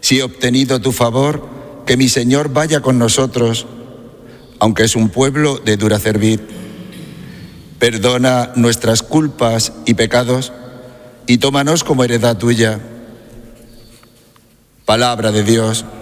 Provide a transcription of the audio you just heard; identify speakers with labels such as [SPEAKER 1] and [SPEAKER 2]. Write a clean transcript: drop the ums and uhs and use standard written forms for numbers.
[SPEAKER 1] Si he obtenido tu favor, que mi Señor vaya con nosotros, aunque es un pueblo de dura cerviz. Perdona nuestras culpas y pecados y tómanos como heredad tuya. Palabra de Dios.